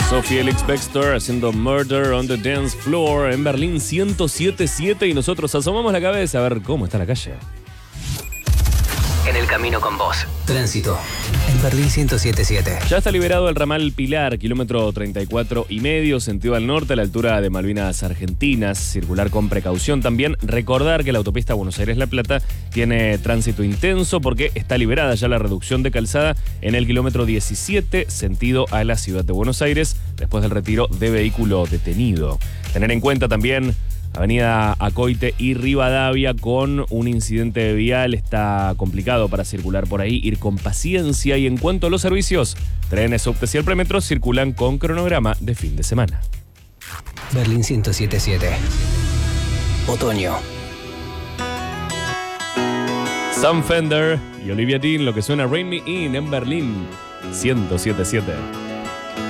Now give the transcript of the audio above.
Sophie Ellis-Bextor haciendo Murder on the Dance Floor en Berlín 107.7 y nosotros asomamos la cabeza a ver cómo está la calle. En el camino con vos. Tránsito. En Berlín 107.7. Ya está liberado el ramal Pilar, kilómetro 34,5, sentido al norte, a la altura de Malvinas Argentinas. Circular con precaución también. Recordar que la autopista Buenos Aires-La Plata tiene tránsito intenso porque está liberada ya la reducción de calzada en el kilómetro 17, sentido a la ciudad de Buenos Aires, después del retiro de vehículo detenido. Tener en cuenta también Avenida Acoite y Rivadavia con un incidente vial. Está complicado para circular por ahí, ir con paciencia. Y en cuanto a los servicios, trenes, subtes y el premetro circulan con cronograma de fin de semana. Berlín 107.7. Otoño. Sam Fender y Olivia Dean, lo que suena Rain Me In en Berlín 107.7.